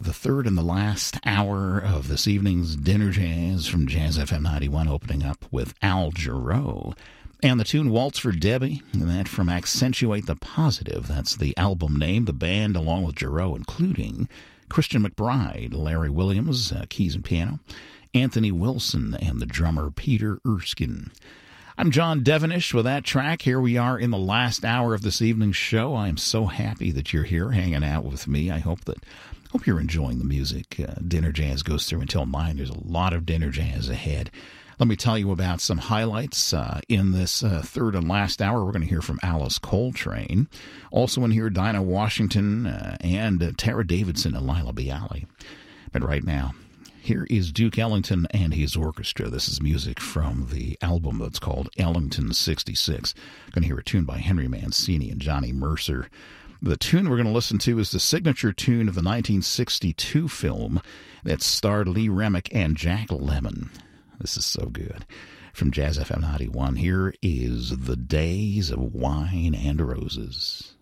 the third and the last hour of this evening's Dinner Jazz from Jazz FM 91, opening up with Al Jarreau. And the tune Waltz for Debbie, and that from Accentuate the Positive. That's the album name. The band, along with Jarreau, including Christian McBride, Larry Williams, keys and piano, Anthony Wilson, and the drummer Peter Erskine. I'm John Devenish with that track. Here we are in the last hour of this evening's show. I am so happy that you're here hanging out with me. I hope you're enjoying the music. Dinner Jazz goes through until 9. There's a lot of Dinner Jazz ahead. Let me tell you about some highlights in this third and last hour. We're going to hear from Alice Coltrane. Also in here, Dinah Washington and Tara Davidson and Lila Bialy. But right now, here is Duke Ellington and his orchestra. This is music from the album that's called Ellington 66. Going to hear a tune by Henry Mancini and Johnny Mercer. The tune we're going to listen to is the signature tune of the 1962 film that starred Lee Remick and Jack Lemmon. This is so good. From Jazz FM 91, here is The Days of Wine and Roses.